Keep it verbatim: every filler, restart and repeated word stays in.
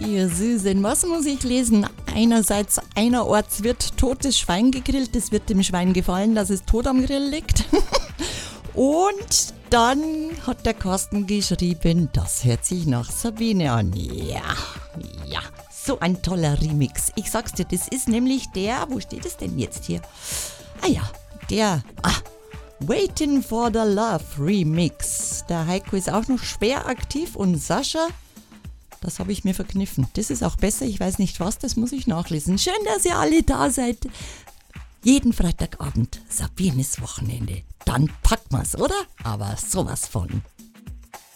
Ihr Süßen, was muss ich lesen? Einerseits, einerorts wird totes Schwein gegrillt, es wird dem Schwein gefallen, dass es tot am Grill liegt. Und dann hat der Carsten geschrieben, das hört sich nach Sabine an. Ja, ja, so ein toller Remix. Ich sag's dir, das ist nämlich der, wo steht es denn jetzt hier? Ah ja, der, ah, Waiting for the Love Remix. Der Heiko ist auch noch schwer aktiv und Sascha, das habe ich mir verkniffen. Das ist auch besser, ich weiß nicht was, das muss ich nachlesen. Schön, dass ihr alle da seid. Jeden Freitagabend, Sabines Wochenende. Dann packen wir's, oder? Aber sowas von.